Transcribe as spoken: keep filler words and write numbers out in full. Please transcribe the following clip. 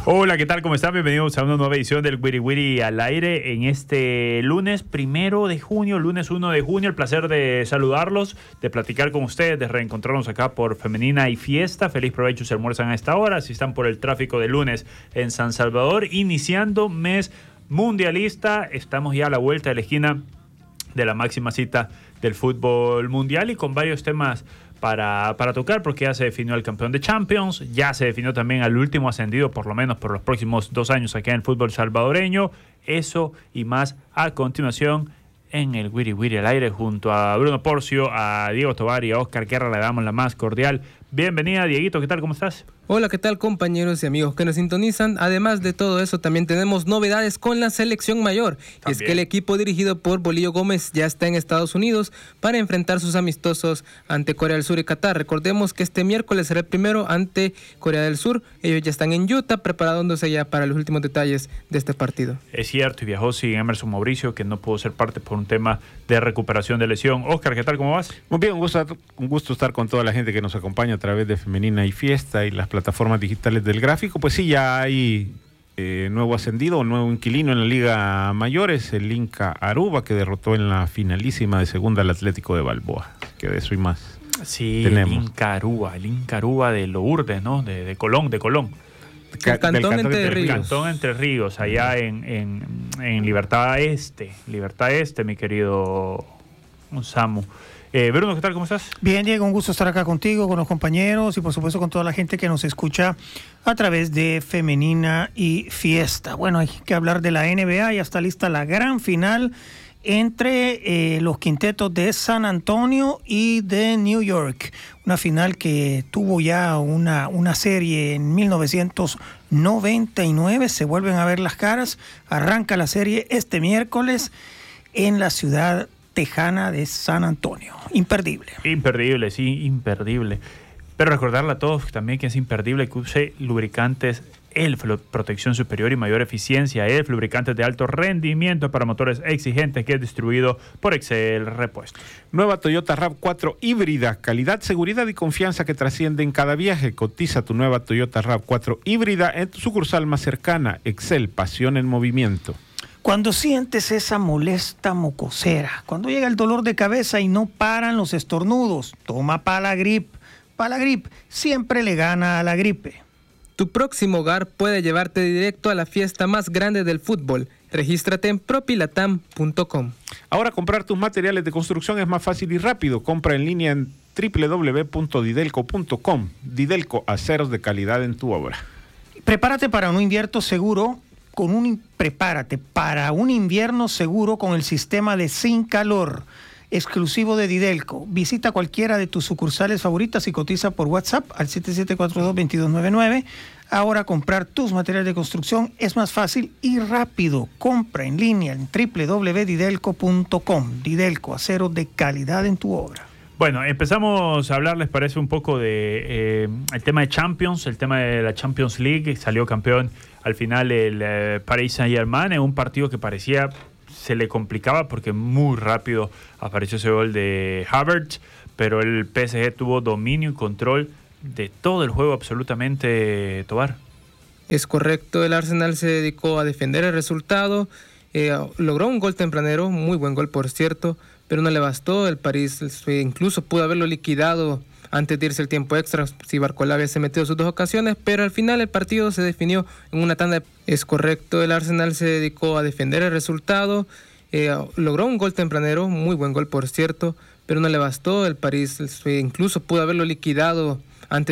Hola, ¿qué tal? ¿Cómo están? Bienvenidos a una nueva edición del Wiri Wiri al aire en este lunes primero de junio, lunes uno de junio. El placer de saludarlos, de platicar con ustedes, de reencontrarnos acá por Femenina y Fiesta. Feliz provecho si almuerzan a esta hora, si están por el tráfico de lunes en San Salvador. Iniciando mes mundialista, estamos ya a la vuelta de la esquina de la máxima cita del fútbol mundial y con varios temas Para, para tocar, porque ya se definió el campeón de Champions, ya se definió también al último ascendido, por lo menos por los próximos dos años acá en el fútbol salvadoreño. Eso y más a continuación en el Wiri Wiri al aire, junto a Bruno Porcio, a Diego Tovar y a Oscar Guerra. Le damos la más cordial bienvenida. Dieguito, ¿qué tal? ¿Cómo estás? Hola, ¿qué tal, compañeros y amigos que nos sintonizan? Además de todo eso, también tenemos novedades con la selección mayor. También. Es que el equipo dirigido por Bolillo Gómez ya está en Estados Unidos para enfrentar sus amistosos ante Corea del Sur y Qatar. Recordemos que este miércoles será el primero ante Corea del Sur. Ellos ya están en Utah preparándose ya para los últimos detalles de este partido. Es cierto, y viajó sin Emerson Mauricio, que no pudo ser parte por un tema de recuperación de lesión. Oscar, ¿qué tal? ¿Cómo vas? Muy bien, un gusto, un gusto estar con toda la gente que nos acompaña a través de Femenina y Fiesta y las plataformas digitales del gráfico. Pues sí, ya hay eh, nuevo ascendido, nuevo inquilino en la Liga Mayores, el Inca Aruba, que derrotó en la finalísima de segunda al Atlético de Balboa. Que de eso y más sí, tenemos. el Inca Aruba, el Inca Aruba de Lourdes, ¿no? De, de Colón, de Colón. El Cantón, Cantón Entre Ríos. Cantón Entre Ríos, allá en, en, en Libertad Este. Libertad Este, mi querido Samu. Eh, Bruno, ¿qué tal? ¿Cómo estás? Bien, Diego, un gusto estar acá contigo, con los compañeros y por supuesto con toda la gente que nos escucha a través de Femenina y Fiesta. Bueno, hay que hablar de la N B A, ya está lista la gran final entre eh, los quintetos de San Antonio y de New York. Una final que tuvo ya una, una serie en mil novecientos noventa y nueve, se vuelven a ver las caras, arranca la serie este miércoles en la ciudad tejana de San Antonio. Imperdible. Imperdible, sí, imperdible. Pero recordarle a todos también que es imperdible que use lubricantes E L F, protección superior y mayor eficiencia. E L F, lubricantes de alto rendimiento para motores exigentes, que es distribuido por Excel Repuestos. Nueva Toyota RAV cuatro híbrida, calidad, seguridad y confianza que trasciende en cada viaje. Cotiza tu nueva Toyota RAV cuatro híbrida en tu sucursal más cercana. Excel, pasión en movimiento. Cuando sientes esa molesta mocosera, cuando llega el dolor de cabeza y no paran los estornudos, toma Palagrip. Palagrip siempre le gana a la gripe. Tu próximo hogar puede llevarte directo a la fiesta más grande del fútbol. Regístrate en propilatam punto com. Ahora comprar tus materiales de construcción es más fácil y rápido. Compra en línea en doble u doble u doble u punto didelco punto com. Didelco, aceros de calidad en tu obra. Prepárate para un invierno seguro. Con un, prepárate para un invierno seguro con el sistema de Sin Calor, exclusivo de Didelco. Visita cualquiera de tus sucursales favoritas y cotiza por WhatsApp al siete siete cuatro dos, dos dos nueve nueve. Ahora comprar tus materiales de construcción es más fácil y rápido. Compra en línea en doble u doble u doble u punto didelco punto com. Didelco, acero de calidad en tu obra. Bueno, empezamos a hablar, les parece, un poco de eh, el tema de Champions, el tema de la Champions League. Salió campeón al final el eh, Paris Saint-Germain en un partido que parecía se le complicaba porque muy rápido apareció ese gol de Havertz, pero el P S G tuvo dominio y control de todo el juego absolutamente, Tobar. Es correcto, el Arsenal se dedicó a defender el resultado, eh, logró un gol tempranero, muy buen gol por cierto, pero no le bastó. El París incluso pudo haberlo liquidado antes de irse el tiempo extra si Barcola había se metido sus dos ocasiones, pero al final el partido se definió en una tanda. Es correcto, el Arsenal se dedicó a defender el resultado, eh, logró un gol tempranero, muy buen gol por cierto, pero no le bastó. El París incluso pudo haberlo liquidado